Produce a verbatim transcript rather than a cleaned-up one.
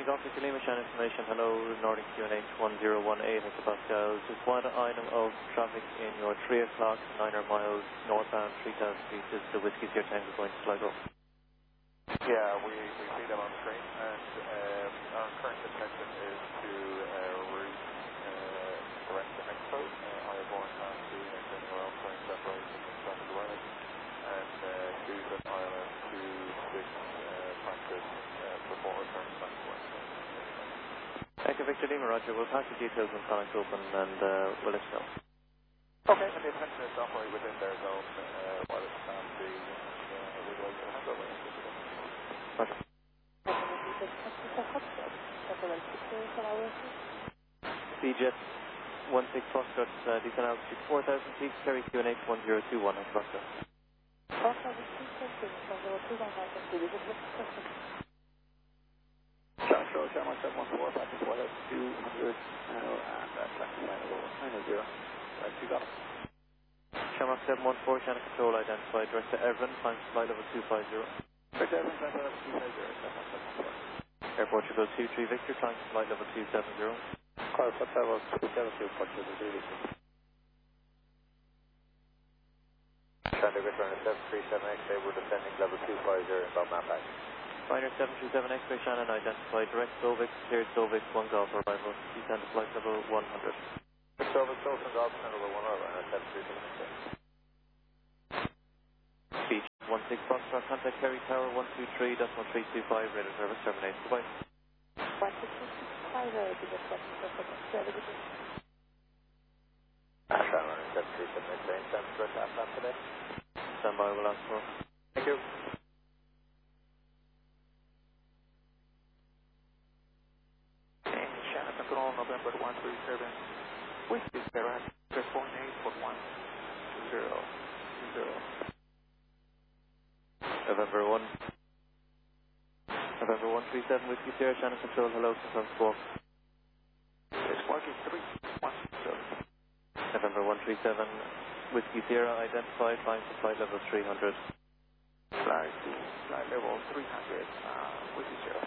morning, Doctor Kalima, Shannon Information. Hello, Northern Q N H one zero one eight at the Pascal. Just one item of traffic in your three o'clock, nine miles northbound, three thousand feet. Is the Whiskey Sierra Tango going to slide up? Yeah, we, we see them on screen, and um, our current intention is to uh, route uh, direct to Mexico. Uh, I have one and two maintaining our own current separation and traffic awareness, and uh, Susan Ireland to six uh, practice uh, before returning back to work. Thank you, Victor Lima, Roger. We'll pass the details when Sonic's open and uh, we'll let you know. Okay, and the intention is to operate within their zone uh, while it's at the uh, relay to handover. Roger. B Jet one six Foxtrot, uh, descent altitude four thousand feet, Kerry Q N H one zero two one at Foxtrot. Joshua, Shamrock seven one four, back to four thousand two hundred now, and that's taxi line over nine zero. Right, you got it. Shamrock seven one four, Shannon Control identified, direct to Everin, climb to flight level two five zero. Direct to Everin, climb to level two five zero, Shamrock seven one four. Air Portugal two three Victor, climb to flight level two seven zero. Call for level two seven zero, Portugal two Victor. Shannon return seven three seven X-ray, we're descending level two five zero inbound map back. Ryder seven three seven X-ray Shannon identified, direct Solvik, cleared Solvik, one golf arrival, descend to flight level one hundred. Solvik, Solvik, golf, descend level one hundred, and seven three seven X-ray. Beach one six Foxtrot, contact Kerry Tower one two three decimal three two five, radar service terminated. Goodbye. one six five zero, to get back to the Shannon, seven three seven X-ray, stand for last time today. Stand by, we'll ask for. Thank you. Shannon Control, November one three seven, Whiskey Sierra, four eight four one zero zero. November one. November one three seven Whiskey Sierra, Shannon Control, hello, confirm squawk. It's working three one seven. November one three seven Whiskey Sierra identified, climb to flight level three hundred. Flight to flight level three hundred, uh, Whiskey Sierra.